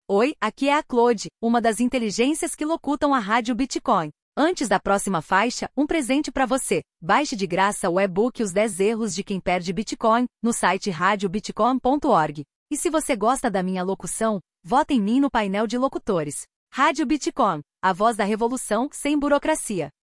Oi, aqui é a Claude, uma das inteligências que locutam a Rádio Bitcoin. Antes da próxima faixa, um presente para você. Baixe de graça o e-book Os 10 Erros de Quem Perde Bitcoin, no site radiobitcoin.org. E se você gosta da minha locução, vote em mim no painel de locutores. Rádio Bitcoin, a voz da revolução sem burocracia.